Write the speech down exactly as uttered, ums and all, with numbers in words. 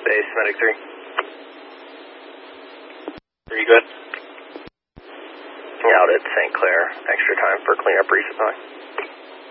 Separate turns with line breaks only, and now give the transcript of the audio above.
Base, Medic three. Are you good? Out at Saint Clair. Extra time for cleanup resupply.